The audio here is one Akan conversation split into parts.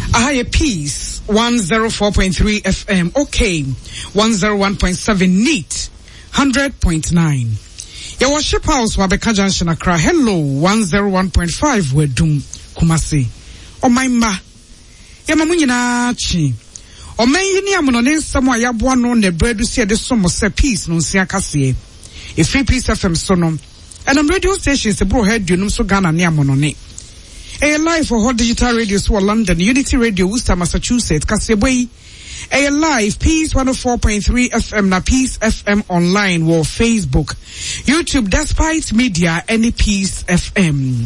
Ahaya Peace 104.3 FM, okay, 101.7 NEAT 100.9. Ya worship house Wabeka Junction Accra. Hello 101.5 Wedum Kumasi. O my ma. Ya mamunyina chi. O men yini amunone samwa ya bwano ne bredu siya de somo se peace non siya kasiye. E free peace FM sonom. And radio station se bro head yunum so Ghana ni amunone. A live for hot digital radio so London, Unity Radio, Worcester, Massachusetts, Kasebwe. A live Peace 104.3 FM na Peace FM online or Facebook, YouTube, Despite Media, any Peace FM.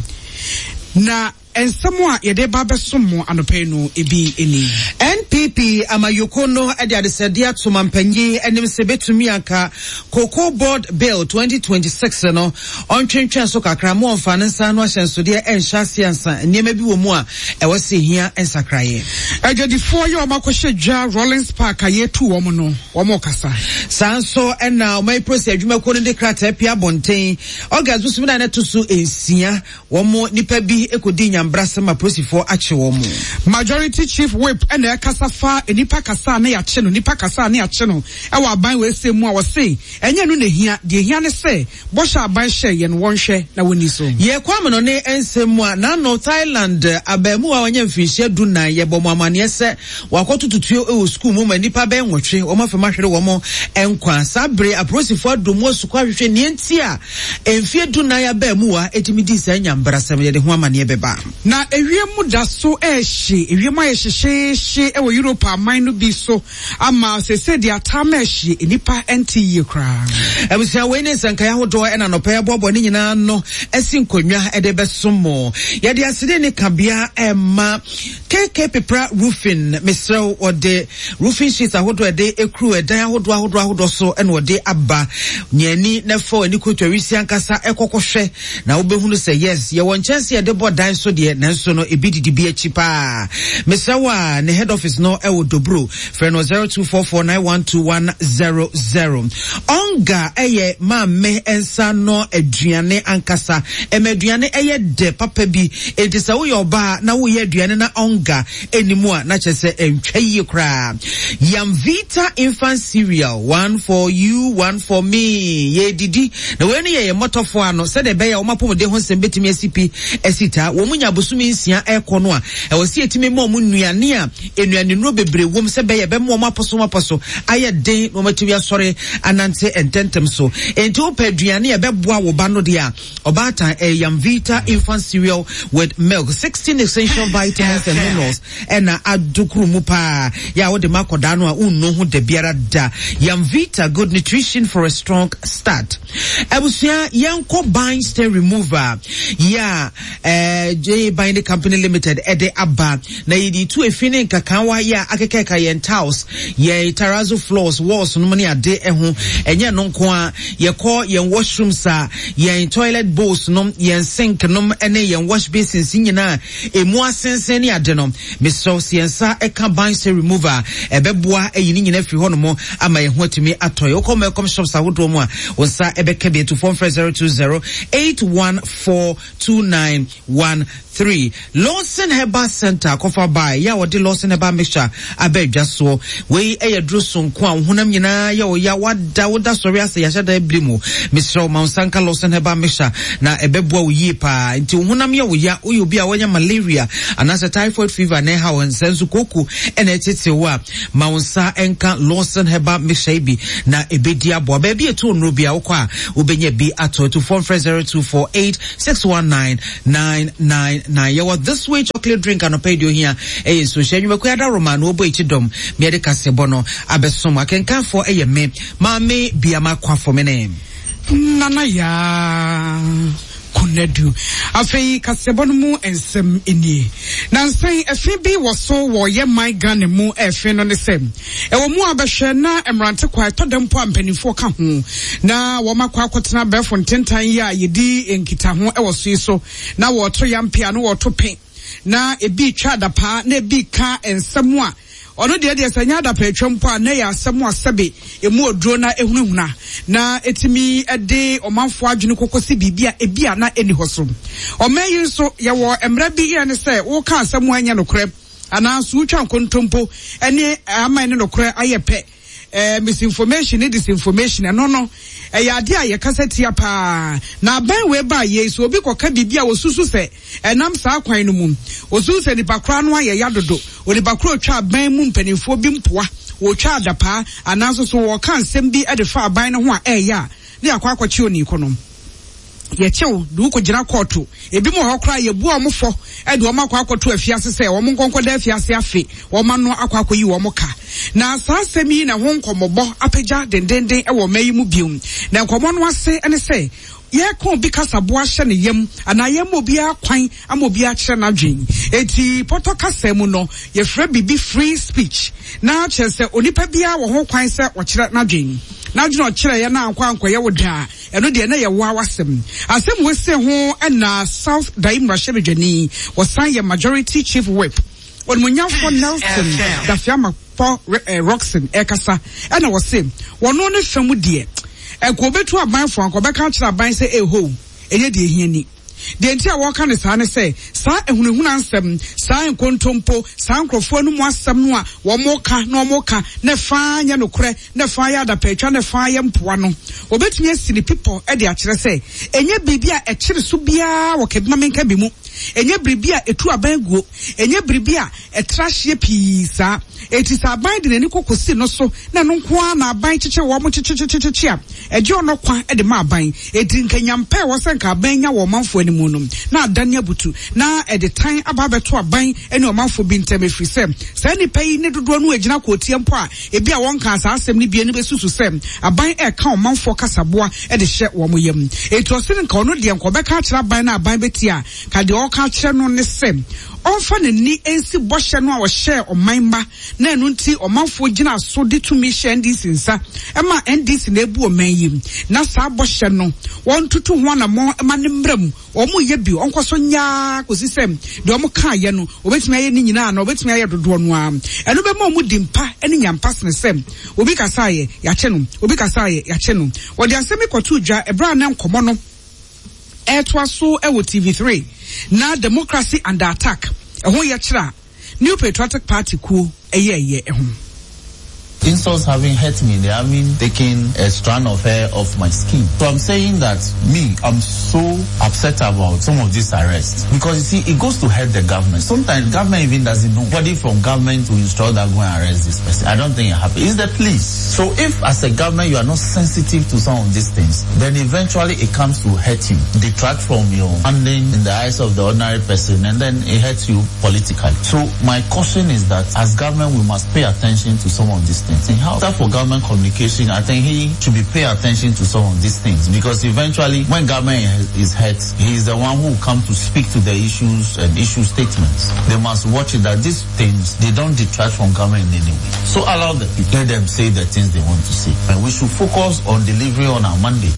Na and somewhat yede baba sumo anopeno ebi eni. NPP amayokono edi adesedia tumampenyi enim sebetumi anka Cocoa Board Bill 2026 no ontwentwen so kakra mo mfanensa no ahyensode enhyase ansa niema bi wo mu a ewose hia ensakraye. Agedifo ye omakohye dwa Rollins Park ayetu wo no wo mo kasa. Sanso ena o mai prosi adwuma ko ne krata pia bonten August busumi na tusu ensia wo mo nipa bi ekodi Brasama prosifo ache wo mu. Majority Chief Whip and Kasafa enipa kasa na ya che no nipa kasa na ya che no e wa ban we se mu a wo se enye no na hia de hia ne se bo sha ban hye ye no won hwe na woni so ye kwam no ne ensemu a na no Thailand abamu a wanya mfinhye dunan ye bom amane se wakotututuo e wo school mu ma nipa ben nwotwe wo ma fema hwere wo mo enkwa sabre aprosifo adomo su kwa hwehwe ne enti a emfie dunan ya bamu a etimidi sa nyambrasam ye de ho amane beba. Na ewie mu da so ehye ewie ma ye hyehye e wo Europe aman no bi so ama se de atama ehye enipa enti ye kra ebusia we ne sanka ya hodo e na no pa bobo ne nyina no esi nkonwa e de besomo ye de asede ne kabia emma KK Pepra Roofing Mr. Ode roofing sheets ahodo e de ekru e dan ahodo so e no de aba nyani na fo ani kotwawisi ankasa ekokohwe na wo behunu se yes ye won chance ye de bodan so de nanso no ebididi bi achipa mesawa ne head office no e wo dobro friend 0244912100 onga eye mamme ensa no aduane ankasa emeduane eye de papa bi edisa wo yoba na wo ye aduane na onga enimu a na chese entwaye kra Yamvita infant cereal, one for you, one for me. Ye didi na we ne ye motofo ano se de be ya wo mapom de ho sembetimi asipi esita wo munya busumi nsia ekono a e wo si etimi mo mu nuane a enuane no bebre wom se be ye be mo maposo aye den no matimi asore anante ententem so enti wo paduane e be boa wo ba no de a obata Yamvita infant cereal with milk 16 essential vitamins and minerals and adukru mu pa ya wo de makoda no a unno ho de biara da Yamvita good nutrition for a strong start. Abusia yanko bind stain remover ya J Bind Company Limited ede aba na yidi tu efine kakanwa ya akekeka yen tiles ye terrazzo floors walls no mani ade eho enye no nko a ye call yen washroom sa yen toilet bowls no yen sink no ene yen wash basins nyina emu asensen ni ade no meso siensa eka bind stain remover ebeboa eyini nyina firi ho no mo ama ye ho atimi atoy okom shops ahodo mo a wonsa ebeka be to phone 02081429113 Lawson Herbal Center kofa by ya wode Lawson Herbal mixture abedwa so we eyadro sonko a honam nyina ya o ya wada sori ase ya hyada eblimu Mr. Mansanka Lawson Herbal mixture na ebeboa wo yi pa nti honam ya wo ya obi a wanya malaria anase typhoid fever na ha wonsensu koku ena etete wo a Mansa enka Lawson Herbal mixture bi na ebedi abo ba bi etu onro bia wo kwa obenye bi ato to phone 02048619999 yawa this way chocolate drink anopedio here so shenyu ko yada romano obo ichidom me de kasebo no abesom akenkan for me mame bia makwa for me name nana ya kunedu afei kasebon mu ensem eni nansan afi bi woso wo ye my Ghana mu afi no ne sem e wo mu abehwe na emrante kwa todempo ampanifo ka ho na wo makwa akotena befo ntentan ya yedi enkita ho e woso so na wo to yampia no wo to pen na ebi twa dapa na ebi ka ensem a ono de sanya da petwempo a na ya asem asebe emu oduro na ehunahuna na etimi ede omanfo adwene kokosi bibia ebia na eni hoso omayi nso ye wo emra bi ya ne se wo ka asem anya no krem anaso utwa nkontompo ene ama ne nokore ayepe misinformation ne disinformation no ade a yekasetia pa na ban we ba yesu obi koka bibia wosusu se enam saa kwan no mu osusu se nipa kra no aye yadodo onipa kra otwa ban mu mpanimfo bi mpoa wo twa adapa anaso so wo kan sem bi ade fa ban no ho a eya ne akwakwakye oni konom yechew du ko gira koto ebi mo hokra ye bu omfo e de omakwa akoto afiase se wo monkonko da afiase afi wo ma no akwakoyi wo moka na asasemi na ho nkomobo apagya dendenden e wo mayi mu biom na nkomo no ase ene se ye kon bi kasabo ahye ne yem ana yem obi akwan am obi akye na dwen eti poto kasemu no ye frɛ bibi free speech na kyerse onipa bia wo ho kwan se o kyerɛ na dwen na dwen o kyerɛ ye na ankwa ankoye wo da eno de na ye wo awasem asem we se ho na South Daimra Shebejani was signed a majority chief whip on Munyafo Nelson Dafiama for Roxon Ekasa and I was saying one only femu de go betu aban fo anko beka kira aban se eho enye de hiani de ntia wo ka ne sa ne se sa ehunehunu ansem sa enkontompo sa nkrofo no mu asem no a wo moka na omoka ne fa nya nokre ne fa ya da petwa ne fa ya mpoa no obetumi asini people e de akire se enye bibia e kire so bia wo kedma menka bi mu enye bribia etu abanguo enye bribia etrahye pisa etisa aban de nani kokosi no so na no nko na aban kyeche wo mo kyeche a eje ono kwa e de ma aban edi nkanyampa wo senka aban nya wo manfo animu no na adane abutu na e de tan aba beto aban ene o manfo bi ntem efri sem sa ni pai ne dodo no agina ko tiempo a ebi a won kan sa asem ni bi ne besusu sem aban e ka o manfo kasaboa e de hye wo mo yam etu osin nka ono de nko be ka kira aban na aban beti a ka de o ka kire no ne sem onfa ne ni ensi bohye no a wo hye o manma na enu nti o manfo gina so de to me hye ndisi nsa ema ndisi na ebu o manyim na sa bohye no won tutu ho na mo ema ne mram o mo ye bi onkoso nya kosisem de o mo ka ye no obetumi aye ni nyina na obetumi aye dodo no am enu be mo mu dimpa eni nyampas ne sem obi kasa ye ya che no obi kasa ye ya che no wo de asemi kotu dwa ebra na nkomo no etwa so ewo TV3 na democracy under attack ehun ye kira New Patriotic Party ku eye ehun. Insults having hurt me, they haven't taken a strand of hair off my skin. So I'm saying that I'm so upset about some of these arrests because you see, it goes to hurt the government. Sometimes government even doesn't know. Nobody from government to instruct that go and arrest this person. I don't think it happens. It's the police. So if as a government you are not sensitive to some of these things, then eventually it comes to hurt you, detract from your standing in the eyes of the ordinary person, and then it hurts you politically. So my caution is that as government we must pay attention to some of these things. How for government communication, I think he should be paying attention to some of these things because eventually when government is hurt, he is the one who will come to speak to the issues and issue statements. They must watch it that these things, they don't detract from government in any way. So allow them, let them say the things they want to say. And we should focus on delivery on our mandate.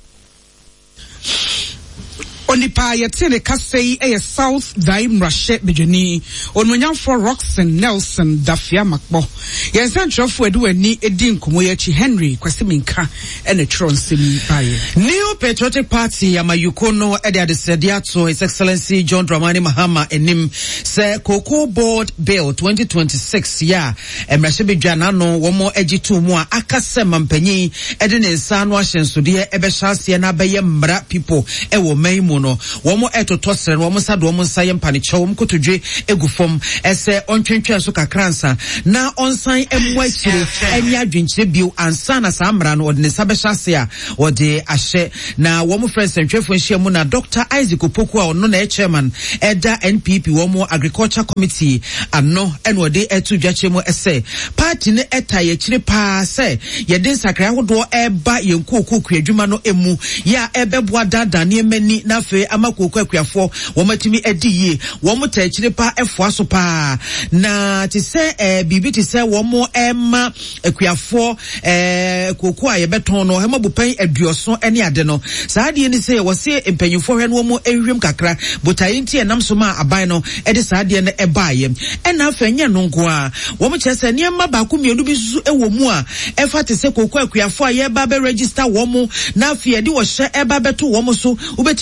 Onipa yetene kasei e South Daimra Shebejani onmunyan for Roxon Nelson Dafia Makbo yensan trofo edu ani edi nkomo yachi Henry Kwasiminka ene tronsem baye. New Patriotic Party amayukono ede adesediato His Excellency John Dramani Mahama enim se Cocoa Board Bill 2026 ya emrashebejana no womo ejitu mu a akasema mpanyi ede ne nsa no ahyensode ebe hyase na beye mbra people ewo man no womo etotosere womo sado womo nsaye mpaniche womo kotodwe egufom ese ontwentwe so kakransa na onsan emwachire enya adwenkyire bio ansa na samra no odne sabehase a ode ahye na womo friends entwefo nhia mu na Dr. Isaac Opoku a ono na chairman eda NPP womo agriculture committee ano eno ode etudwache mu ese party ne etaye kire pa se yede sakra hodo eba yenkoku kwadwuma no emu ya ebeboa dada ne mani na fe amakoko akuafo womatimi ediye womo taachire pa efo aso pa na ti se bibi ti se womo ema akuafo koko a yebeton no hema bupan aduoso ene ade no saade ni se wo se empanyufo hwe no womo ehwem kakra botaye nti enam so ma aban no ede saade ne ebaaye ena afa nya no nko a womo chese ne ma ba ko mienu bi susu ewo mu a efa ti se koko akuafo a ye ba be register womo na afi ede wo hye eba beto womo so ubetimi atwa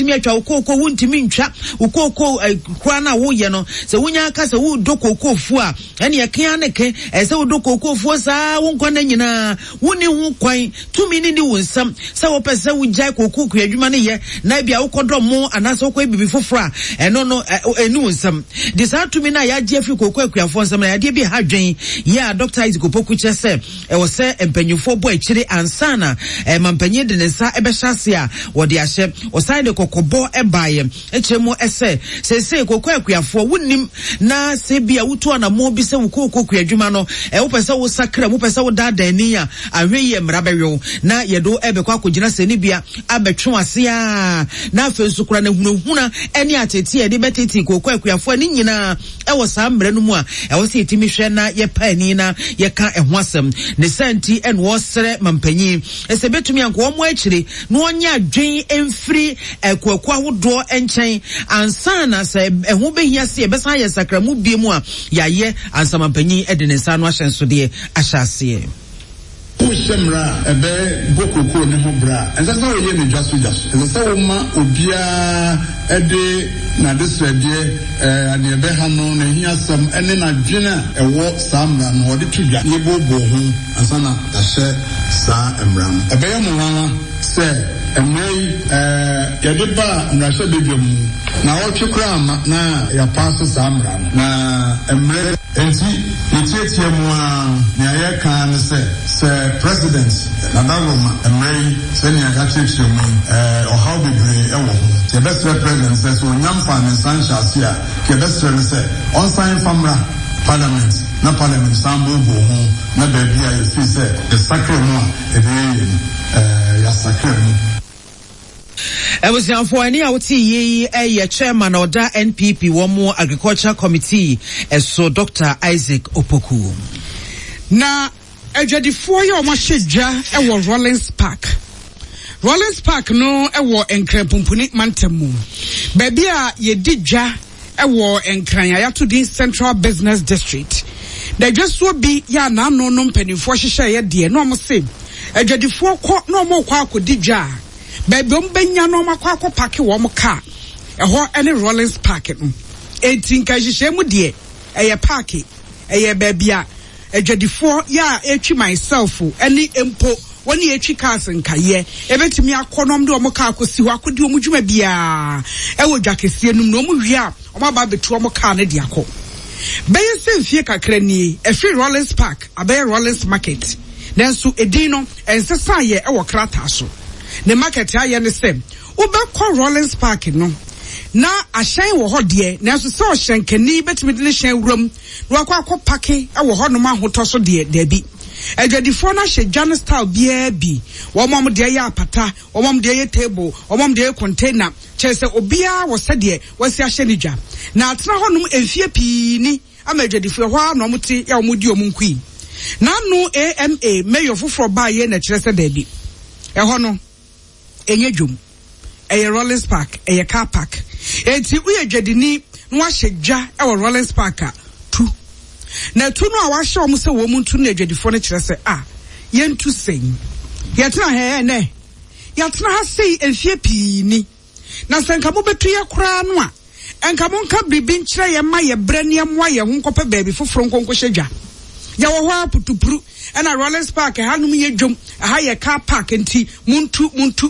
koko wuntimi ntwa ukoko kura na wo ye no se wonya aka se wo do koko fu a ene ye kan ne ke se wo do koko fu sa wo nkwa na nyina woni hu kwan tumi ni wo nsam se wo pese wo jai koko ku adwuma ne ye na bia wo kodom mo anase wo kwa bibi foforo a eno no enu nsam de sa tumi na ya je afi koko akuafo nsam na ya de bi ha dwen ya Dr. Isaac Opoku che se wo se empanyufo bo akire ansana mampanye de nsa ebe hyase a wo de ahye wo sai de kokobo ebaye echemu ese se koko akuafo wonim na se bia wuto na mo bi se wo koko adwuma no wo pese wo sakra mo pese wo dada ni a ahweye mrabewo na yedo ebe kwa kogina se ni bia abetwe ase a na afa nsukura na hunahuna eni atete ye de betete koko akuafo ni nyina wo saa mre no mu a wo se etimi hwe na ye pani na ye ka eho asem ne santi en wo sere mampanyi ese betumi anko wo mo akire no onya adwen emfiri ekwaku ahodo enchen ansana se eho behia se ebesa ye sakramu biemu a yaye ansamampanyi ede ne nsa no ahyenso de ahyase Ushemra ebe bokoko ne ho bra enza sa oye ne dwaso enza sa wo ma obia ede na desede ade ebe ha no na hia sam ene na dwena ewo samra no ode tudwa ye bobo ho ansana ahye sa emram ebe ye mo wana se emrei yede ba nrashe bedwam na otwekra na ya pass samra na emrei enti etietie mu a na ye kan se president Nadaroma emrei senior executive or how be brave ewo the best president says so nyamfa ne sanchase a the best president say on sign famra parliament na parliament sambo bo ho na ba bia you feel say the sacred no ya sacred Ebusianfo ani a woti ye chairman of the NPP womo agriculture committee so Dr. Isaac Opoku na ejadifo ye o ma hyeja ewo Rollins Park no ewo Enkrapumpuni Mantamu baby a ye didja ewo Enkranya ya to the Central Business District they just so be ya na no mpanifo hyehye ye de no mo se ejadifo kɔ no mo kwa akɔdidja baby ombenya no makwa akɔpake wo mo car ɛhɔ ene Rollins Park no etinka hyehye mu de eye park eye baby a ejadifo ya etwi myself eni empo woni etwi cars nkaye ebetimi akonom de omo car akosi ho akodi omo dwuma bia ewo dwakesie num no omo hwe a omo aba betu omo car ne de akɔ beye semfie kakra ni efi Rollins Park abaye Rollins Market nanso edin no ensesa ye ewo krata so ne market aye ne sem ubekɔ Rollins Park no na ahyan wo hode na so se ohyankani betimi de hyan wuram na akɔ pake wo ho no ma hoto so de dabi ejadifo na hye Jan style bia bi wo mom de ya apata wo mom de ya table wo mom de ya container chese obia wo se de wasi ahye ni dwa na atena honum emfie pii ni ama ejadifo ho a no mti ya omudi omunkui na no AMA mayor foforo ba ye na kire se dabi ho no enye dwom eye Rollins Park eye car park enti uye dwadini no ahye dwa ewo Rollins Park a tu na tu no a wahye omo se wo muntu na dwadifo no kire se yentu sen yetena he ne yetena ha sei enfie pii ni na senka mo betu ye kura no a enka mo nka bibi nkire ye ma ye bre ne mo ye ho nkɔpɛ baabi foforo nkonko hyedwa ya wo ho aputupuru ena Rollins Park hanum ye dwom ha ye car park enti muntu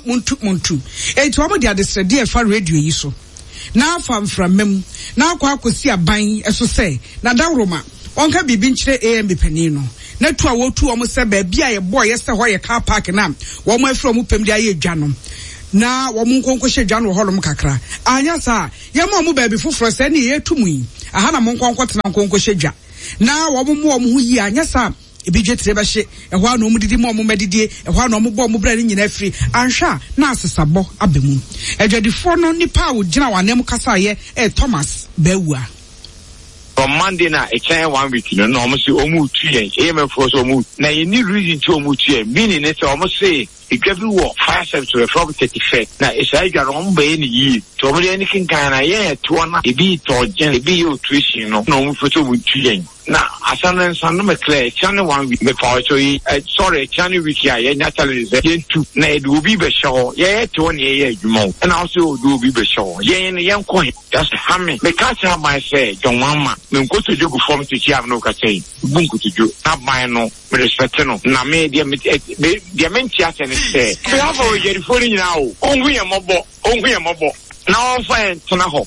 enti omo de adesede e fa radio yi so na famframem na akosi aban eso se na Daworoma onka bibi nkire AMB panin no na tu a wotu omo se ba bia ye boy ye se ho ye car park na wo mo afro mo pem de aye dwa no na wo mo nkonko hye dwa no ho lom kakra anya sa ye mo ba bi foforo se na ye tumu yi aha na mo nkonko tena nkonko hye dwa na wo mo ho yi anya sa ebidwe treba hye ehwa na omudidi mo medidie ehwa na ombo mo bra ni nyina afiri anhwa na asesabo abemu edwadifo no nipa wo gina wanem kasa ye Thomas Bawua from Monday na a chain 1 week no almost almost 2 years AMF so almost na you need reason to almost 2 years meaning it's almost say it give you what 5 steps to a frog 35 na it's I got on be ni yi to be anything kind of yeah to na e be to gen e be you tuition no no for so 2 years na asan no me clear channel 1 week me power so sorry channel week ya ye naturally ye two na e do bi be show ye to ne ye adwuma and also do bi be show ye ne ye nko just hame me catch my say John Mama me nko to jogo form to chia no ka say bunku to jo na ban no me respect no na me dia me mentia se ne say we have a ye for ni na o onhu ye mobo na on fa tena ho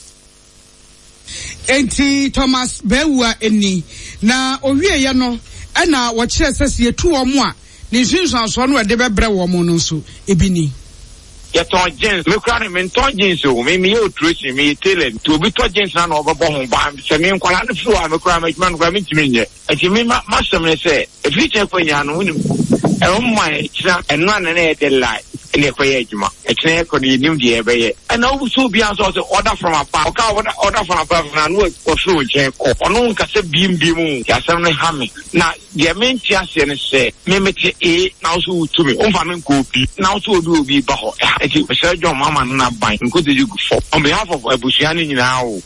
enti Thomas Bewua eni na owie ye no na wo kire sese etu omo a ne nsunsun so no de bebre wo mo no so ebini ya to jeans me kra me to jeans o me ye otresi me tailor to bi to jeans na no obobo ho ba se me nkwala no fru a me kra me man kra me ntimi nye enti me ma sem ne se e fi che kwanya no nim e o mai kira eno an na e de lie ene kwaya adwuma e kire ko ni nim de e be ye and o so bi an so order from above ka order from above na no o fru je ko ono nka se bim ya sem ne ha me na de mentia se ne se me meti e na so utumi o fa me ko bi na so do obi ba ho eti se John Mama na ban nko de you for on behalf of Abusiani nyina o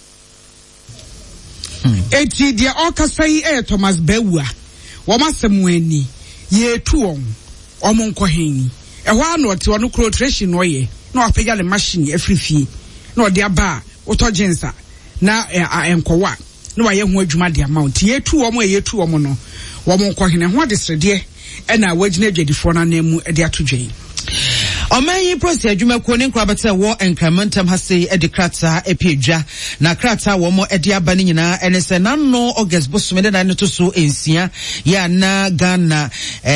eti de okasai Thomas Bewua wo masem wani ye tu on nko hen e ho ano te ono crotration no ye na opega le machine afrifie na ode aba oto jensa na enkowa na wa ye ho adwuma de amount ye tu no wo nko hen ho de srede e na wagina adwadifo na namu de atodwen Omanyi prosi adwuma ko ne nkrabata wo enkramentam hase edikrata epiedwa na krata wo mo edi aba ne nyina enese nanno August bosomede na to so ensia ya na Ghana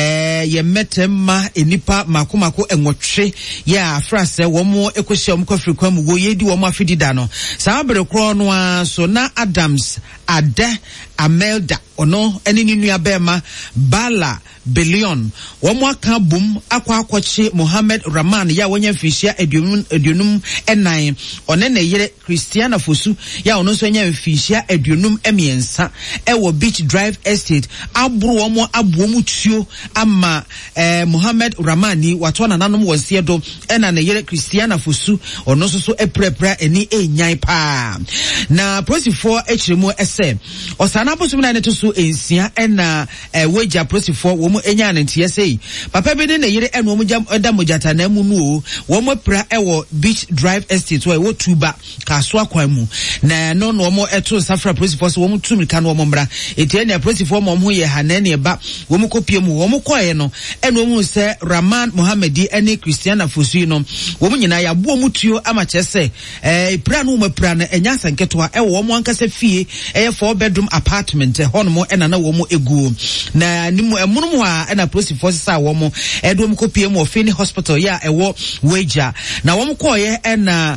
ye metemma enipa makomako enwotwe ya frase wo mo ekohia mo kofrikwa mu wo yedi wo mo afidida no saa bere kro no a so na Adams Ada Amelda ono eni ni nua bema Bala Billion wo mo aka bum akwachi Mohammed Rahman ya wonya fishia edunum enan one na yere Christiana Fosu ya ono so nya fishia edunum emiensa ewo Beach Drive Estate aburu wo mo abuomu tuo ama Mohammed Rahmani wato na nanom wonse do ena na yere Christiana Fosu ono so eprepra eni enyan pa na prosifo echiremu ese osana bosum na neto so ensia ena weja prosifo wo mo enya nantie sei papa bi ne na yere eno mo da mojata na mu nu wo mo pra ewo Beach Drive Estate wo tuba kaso akwan mu na no mo eto safra prosifo so wo mo tumika no mo mbra etie na prosifo mo ho ye hanane eba wo mo kopie mu wo mo koye no eno mu se Rahman Mohammedi ene Christiana Fosu no wo mo nyina ya bo mo tuo ama chese pra no mo pra na enya sanketwa ewo wo mo ankasa fie 4 bedroom apartment hono mo ena na wo mo egu na nimu emunumu a ena prosifo sa wo mo edo mo kopie mu ofini hospital ya ewo weja na wo mo koye ena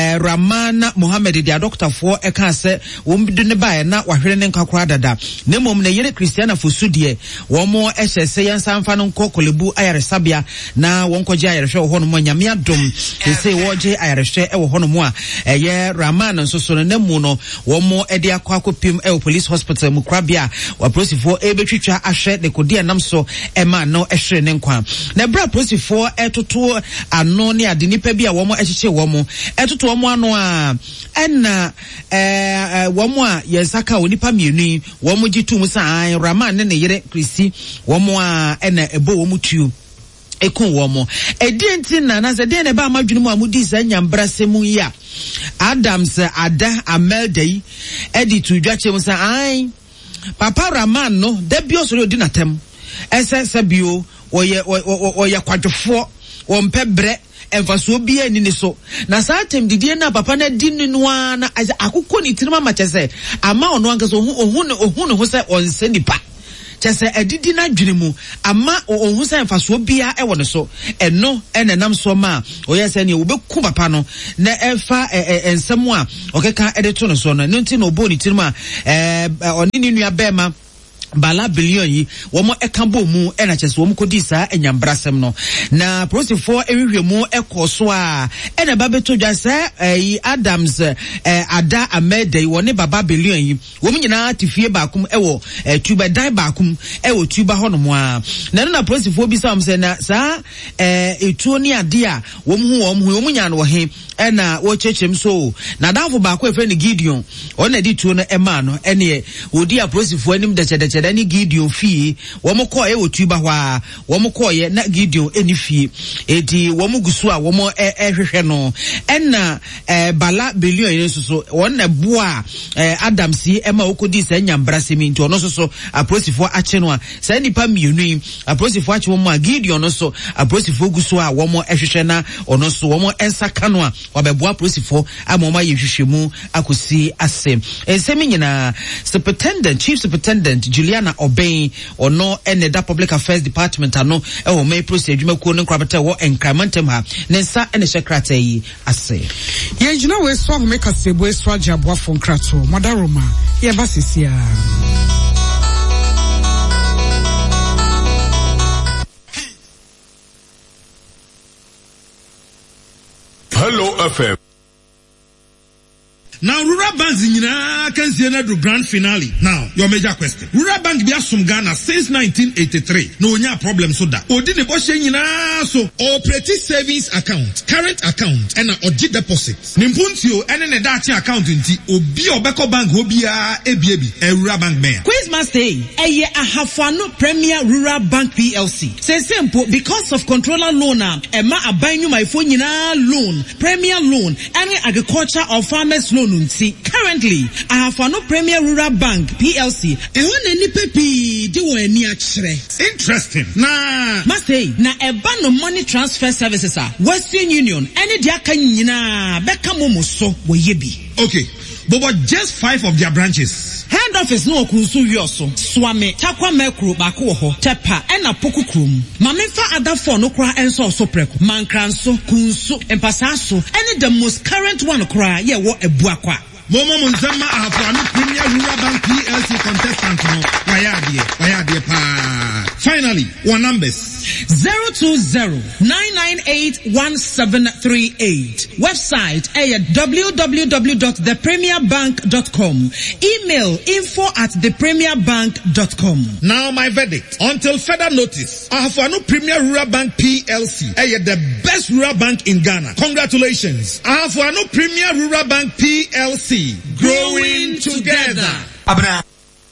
Rahman Mohammedi dia doctor fo eka se wo mdu ne bae na wahwere ne nkakora dada na mom na yere Christiana Fosu die wo mo ehese yansamfa no kokolebu ayaresabia na wo nkoje ayarehwe hono mo nyame adom se woje ayarehwe ewo hono mo a eye Rahman nso so ne mu no wo mo ede akopim ewo police hospital mu krabia wa prosifo ebetwitwa ahwe de kodia nam so ema no ehwe ne nkwa na bra prosifo etoto ano ne ade nipa bi a wo mo ehyeche wo mo etoto wo mo ano a enna wo mo a yesaka onipa mienu wo mo gitum sa Rahman ne yere Christi wo mo a enna ebo wo mo tuo ekun wo mo edenti na se de ne ba amadwunu mu amudi sa nyambra semu ya Adams Ada Amelda edi tu dwache mu sa ai Papa Rahman no de bio so odi natem ese bio oye kwadwofo wo mpebre emfaso bia ni ni so na saa tem didie na papa na di ni no na akukọ ni tirima ma chese ama ono anka so ohun ho se onse nipa chese edidi na dwene mu ama ohun se emfaso bia e wono so eno enenam so ma oyese ne obeku papa no na efa ensem a okeka edeto no so no nti na obo ni tirima oni ni nua bema Bala Billion yi womo ekambo mu ena chese womo kodi saa enyambrasem no na prosifo ehwehwemu ekoso a ena babeto dwa sa Adams Ada Amelda woni Baba Billion yi womo nyina tifie baakum ewo tuba dan baakum ewo tuba hono mo a na prosifo bi sam se na saa etuo ni ade a womo hu womo nya no he ena wo chechem so na danfo ba ko efe ni Gideon on na di tuo no ema no ene odi aprosifo anim de chede ni Gideon fie wo mo ko ye otuba hwa wo mo ko ye na Gideon eni fie edi wo mo gusu a wo mo hwehwe no ena bala billion yen so won na boa Adam si ema okodi sa nyambra semi nti ono so aprosifo ache no a sa nipa mienu aprosifo ache wo mo Gideon no so aprosifo gusu a wo mo hwehwe na ono so wo mo ensaka no a wabeboa aprosifo amoma ye hwehwemu akosi ase ensemi nyina chief superintendent Juliana Oben ono eneda public affairs department ano ewo may procedure adwumakuo no nkrabata wo enkramentem ha nensa ene shekrata yi ase yenjina we so make asebo eso ajaboa fo nkrato modaroma ye basisia. Hello FM. Now, Rural Banks in can see another grand finale. Now, your major question. Rural Bank be asum Ghana since 1983. No problem so that. Odine Boshe so operating savings account, current account, and oji deposits. Nimpuntio and an dachi account inti obi obeko bank obia ebi a Rural Bank mayor. Quiz must say a Ahafano Premier Rural Bank PLC. Say simple because of controller loan ma abanyu my phone loan, Premier loan, and agriculture or farmers loan. Currently, I have no Premier Rural Bank PLC. Interesting. Nah. Must say, na a ban of money transfer services are Western Union. Any diakanyina beka momoso wo yebi. Okay, but just 5 of their branches. Head office no kunsu yoso. Swame takwa mekru bako ho tepa ena poku krum. Mamefa other 4 no kra enso so preko. Mankranso kunsu empasaso. Any the most current one kra ye wo ebuakwa. Momo Munzama Ahafano Premier Rural Bank PLC contestant no. Wayadie pa. Finally, one numbers. 020-998-1738. Website www.thepremierbank.com. Email info@thepremierbank.com. Now my verdict. Until further notice, Ahafano Premier Rural Bank PLC the best rural bank in Ghana. Congratulations. Ahafano Premier Rural Bank PLC. Growing together. Abra.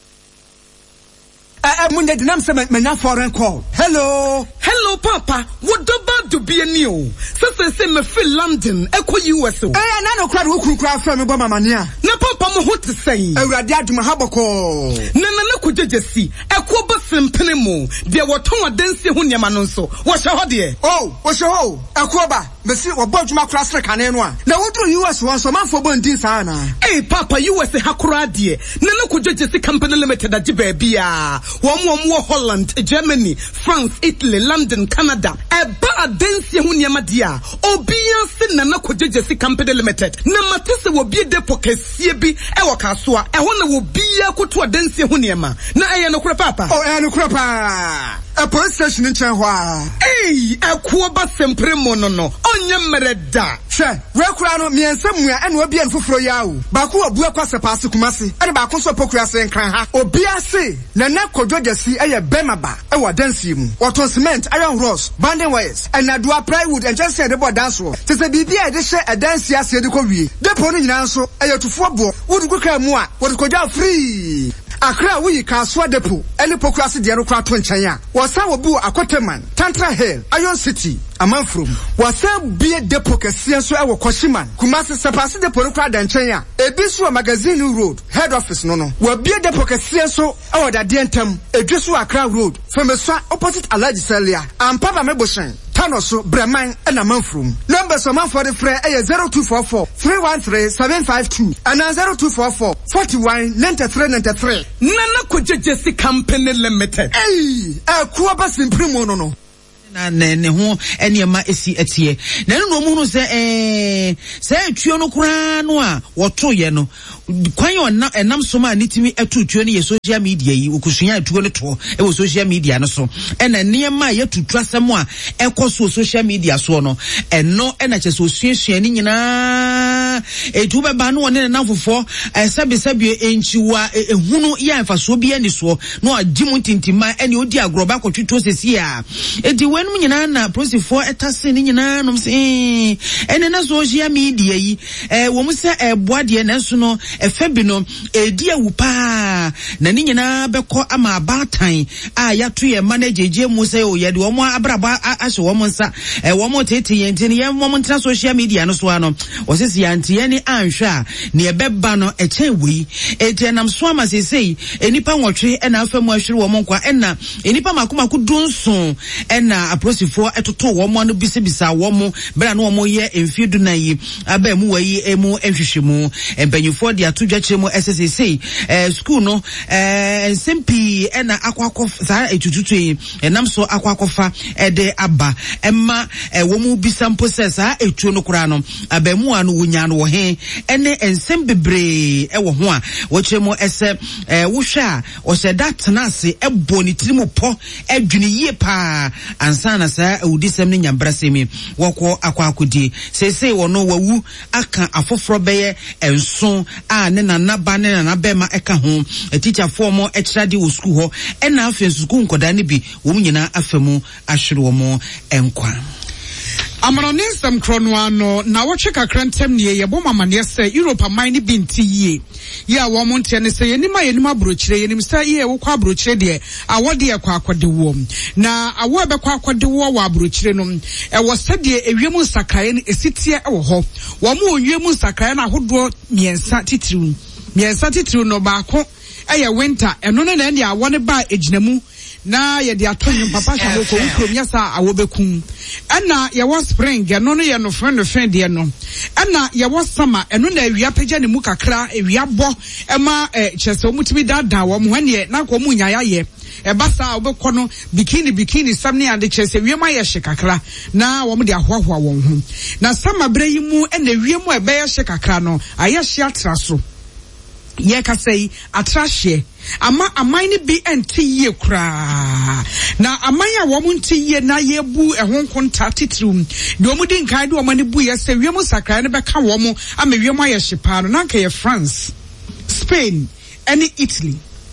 Munde dinam se menya foreign call. Hello papa, what about to be a new? Se me feel London, eko US. Na no kwad wo kura fra me bo mamania. Na papa mo hot say. Awurade aduma haboko. Na kujejesi, eko ba sempene mo. De woton adansi ho niam no nso. Wo hye ho de. Oh, wo hye ho. Eko ba, mesi wo bo aduma kura sre kane no a. Na wodru US won so manfo bo ndin sa na. Eh papa US hakura de. Na kujejesi company limited agi ba bia. Wo Holland, Germany, France, Italy, London, Canada. Eba adansi ho niam dia. Obia se na kujejesi company limited. Na matese wo bie depo kesie bi e wo kasoa. E ho na wo bia koto adansi ho niam. Na eye no kura papa. Oh, eye no kura pa. A police station in Chanhua. Hey, a kuoba sempre monono. Onye mereda. She, rekura no mi ensemua ene obi en foforo yawo. Baku obu akwase paase kumase. Ene ba konso pokura se nkran ha. Obi ase na kodwojasi eye bemaba e wo dansi mu. Waton cement, iron rods, banding wires, and adua plywood and just said about dance wo. Te se bibia e de hye e dansi ase de ko wie. Depo no nyina nso eye tufo bo. Wo du ka mu a, wo kodwa free. Akra wuyi kaswa depo ene pokrasi de no kra to nchen a wasa wobu akoteman Tantra Hill Iron City amanfrom wasa bie depo kese so e wo Koshiman Kumasi sepase depo no kra da nchen a ebisu magazine road head office no wa bie depo kese so e wo da de ntam edwesu Akra road femeswa opposite Alhaji Celia ampaba meboshen Tanoso Breman and Amanfrum. Numbers of man for the fray 0244 313 752 and 0244 41 93 93. Nana Kujesi Company Limited. Hey, a Kuaba Simprimo no. Na ne ho eniema esi etie na no mu no se tuo no kura no a woto ye no kwan yo enam so ma nitimi atutuo ne ye social media yi okusunya atuo ne to e wo social media no so ena niema ye tutu asem a ekoso social media so no eno ena che so suasua ni nyina etu beba no ne na fofo sabe enchiwa ehunu ya mfaso bi ani so no agimu tintima ene odi agroba kwotwetwo sesi a edi wenum nyina na prosifo etase ni nyina no se ene na social media yi wo mu se eboade na so no efabi no edi awupa na ni nyina beko ama abatan a yato ye manageje mu se o ye de wo mu abraba ahye wo mu nsa wo mu tete ye ntini ye wo mu ntra social media no so ano wo sisi anti ye ni anhwa ne ebeba no echen wi etenam so ama sesei enipa nwotwe ena afamu ahwere wo mu nkwa ena enipa makomako dunso ena aprosifo etoto wo mu no bisibisa wo mu bra no wo mu ye emfiedu na yi aba mu wayi emu enhwehwemu empanyifo de atodwache mu SSC school no SMP ena akwakof sa etututu enam so akwakofa ede aba emma wo mu bisampo sesa etuo no kura no abamu anu wonya no wo he ene ensem bebre wo ho a wo chemu ese wohwa o se dat na se ebo ni tirimu po adwene yie pa ansana sa udisem ne nyambrasemi wokọ akwakodi sese wo no wawu aka afoforo beye enso a ne nanaba ne nanabema eka ho teacher form extra wo school ho ena afen school nkoda ne bi wo nyina afemu ahwere wo mo enkwa Amanonism Kronwano na wache kakrentem niye yebo mamane se Europe mine binti ye ya wo monte ne se yenima yenima brochire yenim sa ye wo kwa brochire de awode ye kwa akwade wo na awo be kwa akwade wo wa brochire no wo sede ewiem nsakaye ne esitie wo ho wo mo onwiem nsakaye na hodo miensa titiriu no baako eye winter eno ne na dia wo ne ba ejinamu na ye de atonyo papa shabo ko ukrom yasa awobekum ana ye was spring eno no ye no friend de no ana ye was summer eno na awia pagya ne mu kakra awia bo ema chese omutimi dada wo mo hane na ko mu nyaya ye basa obekọ no bikini samne ande chese wiema ye hye kakra na wo mo de ahoahoa won ho na summer bre yi mu na wiemu ebe ye hye kakra no aye hye atraso ye ka sei atrahye ama amani bi enti ye kra na amanya wo mu nti ye na ye bu ehon konta titrum de omu din kai de omu ne bu ye se wiemu sakra ne beka wo mu ama wiemu aye hyepa no na ka ye France Spain and Italy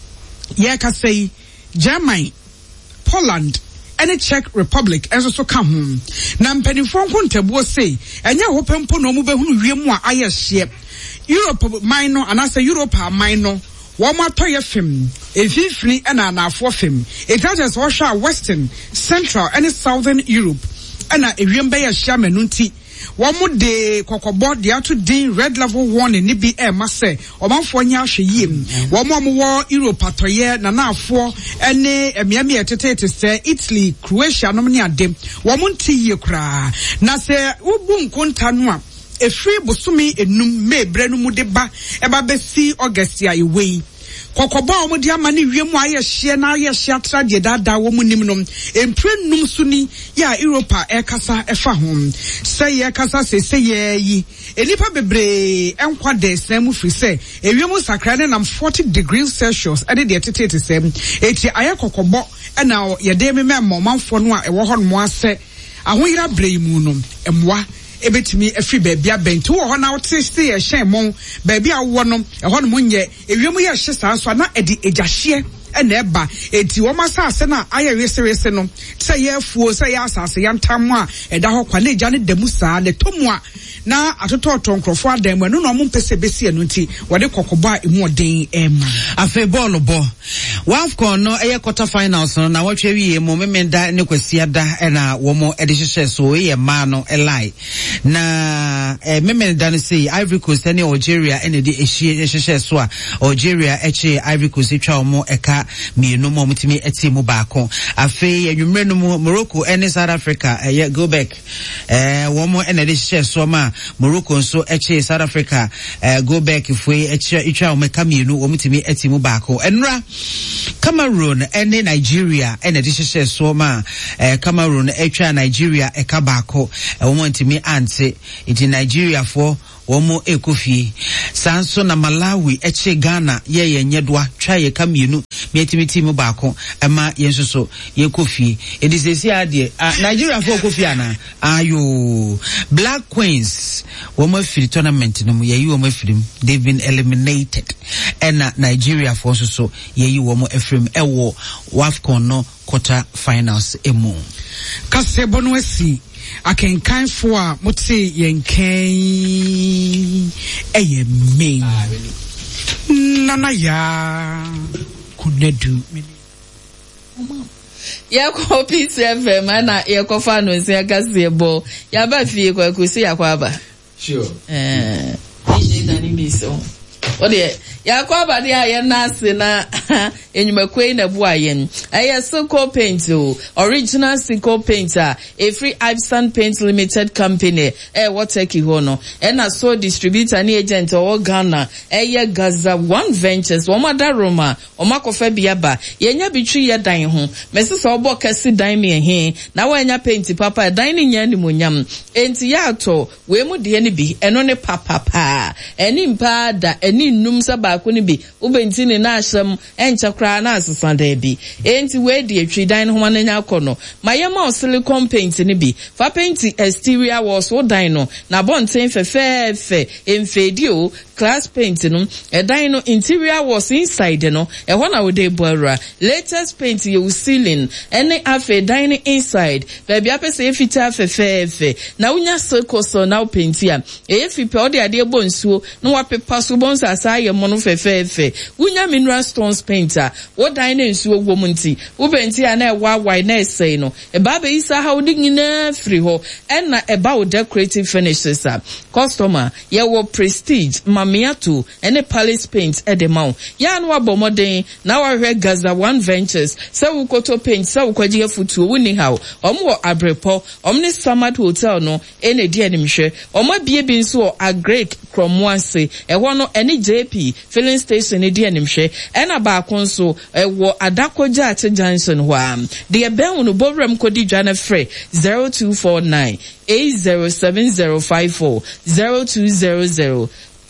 ye ka sei Germany Poland and Czech Republic enso so ka ho na mpanifo nkontabuo sei enya ho pempo no mu behunu wiemu a aye hye Europe minor and as a Europe minor one more toy film if you free and an afo film it has Russia Western Central and Southern Europe and a remember a shamanunti one more day kokobo the out din red level warning ni bi mase o man for nya hwe yim one more Europe atoye na na afo ene emiami etete se Italy Croatia no ne adem one monti ye kra na se ubu nkonta no a efri bosumi enum mebre no mu de ba eba besi August ya iwei kokoba omo de ama ne wiemu aye hye na aye hye atrade dada wo mu nim no empre num suni ya Europa ekasa efa hom say ekasa se ye yi enipa bebre enkwa de sam fri se ewiemu sakra ne nam 40 degrees Celsius ade de tetete sem eti aye kokobo na ye de me manfo no a ewo ho no ase ahoyira breimu no emwa ebetimi efi bebia bento wo ho na wotese ye hyen mon bebia wo no ho no munye ewiemu ye hye saa so na edi ejahye ena eba eti wo masase na aye wesewese no se ye afuo se ye asase ya ntam a eda ho kwa na eja ne damu saa le tomu a na atototo nkrofo adam enu no mpese besi enu nti wode kokoba emu odin ema afe ball bo wafcon no eye quarter finals no na watwe wie mo memenda ne kwasia da na wo mo edihye so ye ma no elai na memenda no say Ivory Coast ne Algeria ene de ehye so a Algeria eche Ivory Coast twa mo eka mienu mo mutimi etimu baako afi enwumre no Morocco and South Africa go back one more and this so ma Morocco so eche South Africa go back if we echa o meka mienu o mutimi etimu baako enra Cameroon and Nigeria and this so ma Cameroon echa Nigeria eka baako o mutimi ante in Nigeria for Womo ekofi sanso na Malawi eche Ghana ye nyedwa twa ye kamienu metimiti mu baako ema yensoso ye kofi edisesi ade Nigeria for kofi ana ayo Black Queens womo free tournament no ye yi womo free they've been eliminated and Nigeria for so ye yi womo efrem ewo WAFCON no quarter finals emu kasebo no asi akenkan fo a motse yenkan main nana ya kunedu ya copy FM na ya kofa no nsia kasebo ya ba fie kwa kusi ya kwaba sure ni dani miso ode ya kwaba dia ya nase na enyumakwe na buayen aya Silco Paint original Silco Paint a free Ipson Paint Limited Company wateki hono na so distributor ni agent o Ghana Gaza One Ventures wo madaroma o makofa biaba yenya bitwi ye dan ho mese so obo kase dan me he na wanya paint papa dan ni nya ni monyam enti ya to we mu de ni bi eno ne papa eni mpa da eni num saba ko ni bi ubenti ni na ahyam enchakra na asesanda bi enti we de atwi dan ho mananya akono mayema silicone paint ni bi fa paint exterior walls wo dan no na bonten fefefe emfedio glass paint no dan no interior walls inside no ho na we de boara latest paint you ceiling any afa dan inside baby apese efita fefefe na unya circle so na paint ya efipe o de ade bonsuo no wa pepa so bonsa asaye mono fefefe unya mineral stones painter wo dan na nsuo wo munti wo benti ya na wa wai na sei no ba be isa ha odi nyina free ho na eba wo decorative finishes customer ye wo prestige mamiato ene palace paint edemau ya no abomoden na wa hwe Gaza One Ventures se wo koto paint se wo kwaje futu wo ni hawo omwo abrepo omni Samad Hotel no ene di animhwe omabie bi nso agrek kromwase ho no ene JP filling station edi animhwe ena ba konso wo Adakoja at Johnson wa the eben no bowram kodi dwana free 0249 807054 0200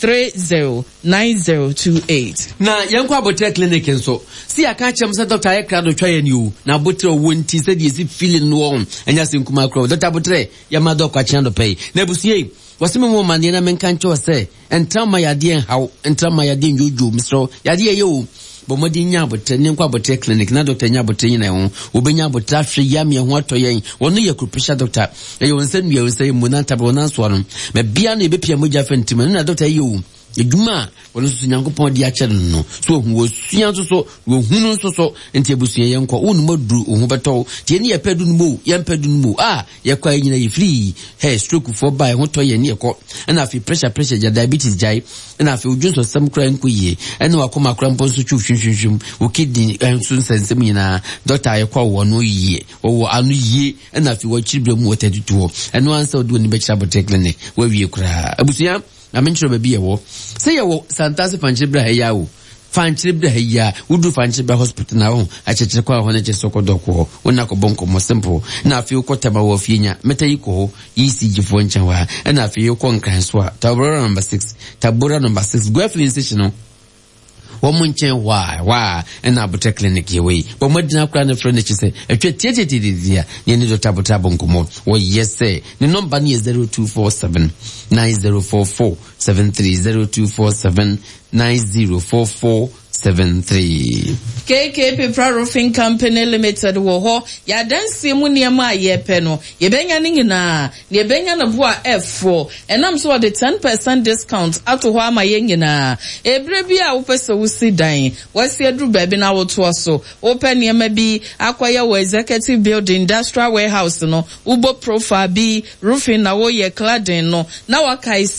309028 na yanko abotre clinic nso si aka chem se doctor ayekra do twa yani o na abotre wonti se de si feeling no on enya se nkuma kro doctor abotre ya ma doc kwa do pay na busie waseme mo mane na menka ncho se entrama yade haw entrama yade njojo misro yade ye o bomodi nya abotre ne nkwa abotre clinic na doctor nya abotre nyina ho obenya abotre ahwe yam ye ho atoyen wono ye kupisha doctor ye wonse nua wonse mu na tabro na so no me bia na ebepia moja fentima na doctor ye o eduma wono so nyankopon di ache no so hu osua so wo hunu so enti ebusua ye nko wonu maduru ohu beto tie ne ye pedu no ye pedu no ye kwa nyina ye free hey stroke for by ho to ye ne ye ko na afi pressure ja diabetes jai na afi ojunso sam kra nko ye ene wakoma kra mpo so twu hwehwehwem o kidney enso nsensem nyina doctor ye kwa wo no ye wo anu ye na afi wo chiribre mu wotadutu ene ansa odu ni be chirabote clinic we wie kra abusua na menchiro baby yewo say yewo Santase Fanchibra heyawo Fanchibra heya udu Fanchibra hospital na ho achechire kwa ho na chesoko doko wona ko bonko mo simple na afi ukotaba wo fienya metayiko ECG fo nchawa na afi uko nkranswa tabura number 6 go filling station no womunchen wa na abotre clinic yewe bo modina kra na friend chise etwe tietietia ne ni doctor abotabo nkomo wo yese ne number ni 0247 9044 73 0247 9044 73 KK Pepra Roofing Company Limited wo ho ya dansi mu niema ayepe no ye benya nyina ne benya na boa F4 enam so the 10% discount ato ho ama ye nyina ebre bi a wo pese wo si dan wasi adru ba bi na wo to so open niema bi akwaya wo executive building industrial warehouse no ubo profile bi roofing na wo ye cladding no na wakai say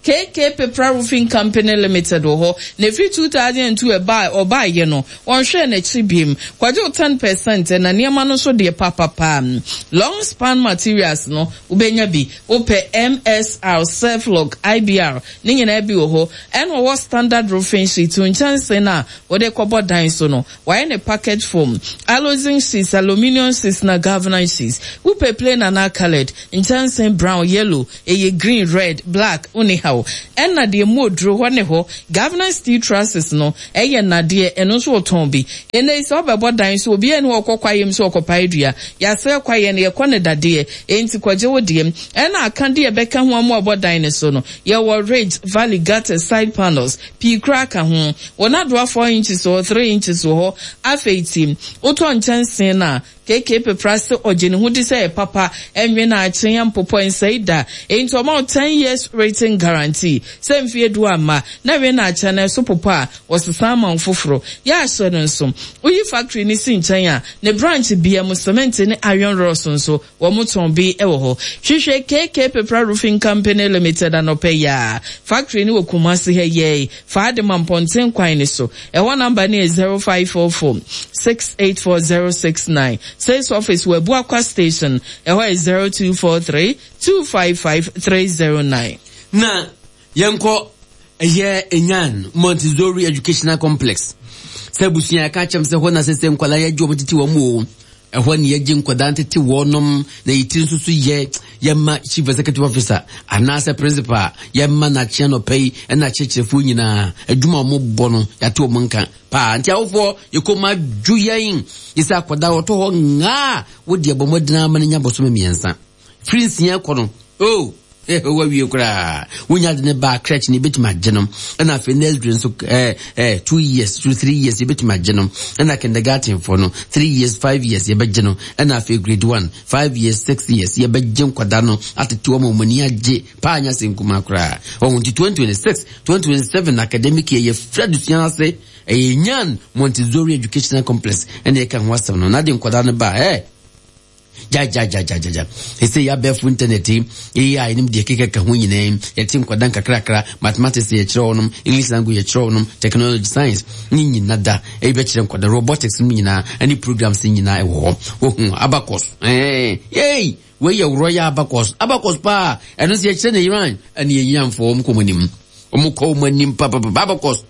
KK Pepra Roofing Company Limited ho na every 2002 buy ye no on share na chibim kwajo 10% na niema no so de papa long span materials no ubenya bi ope MSR Self-Log IBR ni nyina bi ho eno wo standard roofing sheet chance na wo de kobo dan so no why ne package foam alloying sheets aluminium sheets na governance sheets upe plain na colored chance brown yellow green red black uniha and na de modro hone ho governance steel trusses no na de eno so oton bi ene is obebo dan so obi ene okokwayem so okopaidua ya se kwaye ne yekone dade enti kwaje wodiem ena akande ye beka ho amu obodan ne so no ye wo ridge valley gutter side panels p crack ho wona do 4 inches or 3 inches ho afeitim oton chansen na KK Pepra se ojeni hu di say papa enwe na achen ampopo ensaida enti o ma 10 years rating guarantee se mfie du ama na we na achen na so popa wasesa ma mfoforo ya so no nso uyi factory ni si nchen a ne branch bia mu cement ni iron rods nso wo muton bi ewo ho hwehwe KK Pepra Roofing Company Limited anope ya factory ni wokumase he ye fa de mamponten kwan ni so ewo number ni 0544 684069 Sales office Webuakwa station is 0243 255 309. Na yanko enyan Montessori Educational Complex. Sebusia kachem se hona se nkwala ya jomo titi wa mu ehwani yeje nkwada titi wonom na yitin susu yemma chief executive officer anasa principal yemma na chiano pay na chechefu nyina adwuma mo bono yato mo nka pa ntia wofo yekoma dwuyen isa kwada woto ho nga wodi abomodina amanya boso miensa prince nya kono wa wie kura wonya de ne ba crutch ni betima genom na fe neldrin so 2 years to 3 years betima genom na kindergarten for no 3 years 5 years ye begenom na fe grade 1 5 years 6 years ye begem kwada no atete wo mani age pa anya senkuma kura on 2026 2027 academic year Fred Sianse enyan Montessori Educational Complex ene kan wasam no na de kwada no ba ja ese ya befu internet AI nim de keke ka ho nyina yetim kwadan kakrakra mathematics ye kire onum English language ye kire onum technology science nyina da e be kire kwadan robotics nyina any programs nyina e wo abacus we ye royal abacus pa eno se ye kire na Iran ani ye yamfo omkomonim papa abacus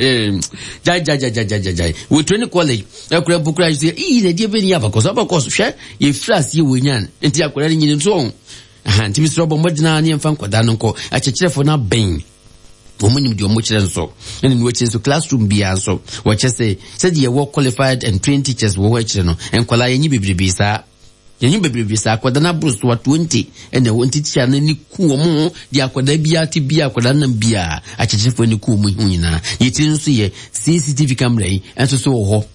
we train college akura bukura you say na die be ni abakos hwe ye fras ye wonyan enti akura ni nyine so nti mi sro bo modina ni mfa nkwada no nko akyekyerefo na ben womunim de omukire nso ene ni wechi nso classroom bia nso wache say said ye work qualified and trained teachers wo wachire no enkwala yenyi bebrebe sa akwada na bruce wa 20 ene wonti tia na ni ku omo di akwada bia ti bia akwada na bia akyekefo ni ku mu nyina yiti nso ye CCTV camera yi enso so ho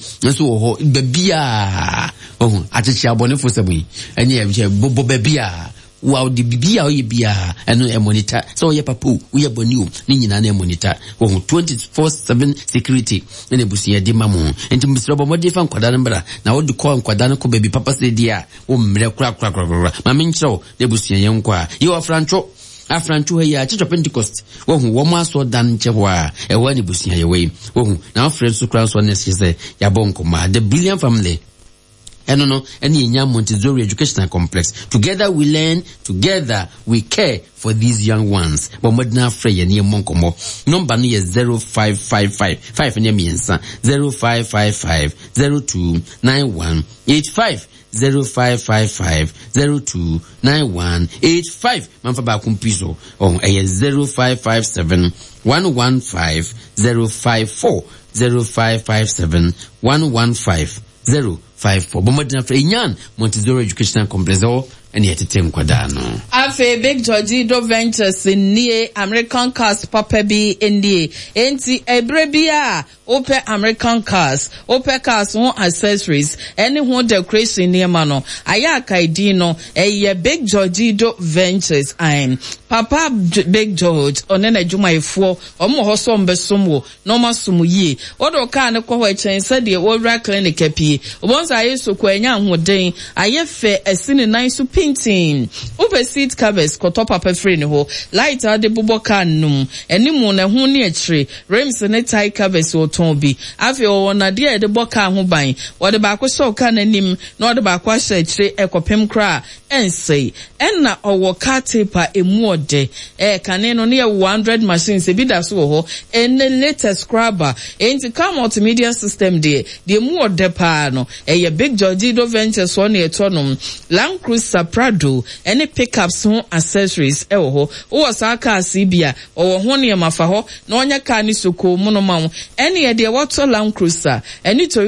bia akyekya abonefo sabu ene ye bobo bia wow di bia o ye bia eno e monitor so ye papu we ye boniu ni nyina na monitor 24/7 security ene busia di mamu enti misrobo modi fa nkwada nbra na wodi ko nkwada no ko baby papa se dia wo mre kura mama nchro de busia ye nkwa ye afrancho he ya church of Pentecost wo mo aso dan nchewa e wani busia ye we wo na friends kura so ne se ya bonko ma the brilliant family eno any Montessori Educational Complex. Together we learn, together we care for these young ones. But modern free and monkomo. Number no is 0555 5 miensa 0555 029185 0555 029185 manfa ba kumpiso on 0557 115 054 0557 115 054 bomodina fra inyan Montessori Educational Complex and yet it no. Afe Big Georgie do Ventures in near American Cars Papa B in the enti ebrebia ope American Cars on accessories any one decoration near mano ayaka idino a Big Georgie do Ventures Papa Big George onena juma ifo omo hoso mbesomo no masumu yi odo ka ne kwa chen said the old clinic epi obon because I used to kwenya hoden aye fe esini nan so painting over seat covers koto papa free ne ho light ade bobo kan num enimu na ho ne akire rims ne tie covers o ton bi afi o na de de boka ho ban wo de ba ko so ka nanim na de ba ko ahye akire ekopem kra ensei enna owo car taper emu ode kane no ne 100 machines e bi da so ho en latest scrubber enti car multimedia system de emu ode pa no ye Big George do Ventures one etonom Land Cruiser Prado any pickups ho accessories ho wo sa car Sibia o ho ne mafa ho na onya car ni soko mu no ma ho ene ye de wato Land Cruiser eni to